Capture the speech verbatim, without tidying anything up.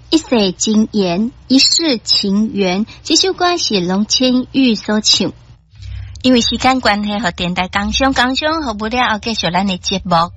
一世情缘，一世情缘，这首歌是龙千玉所唱。 因为时间关系，和电台工商工商，和不了后继续咱的节目。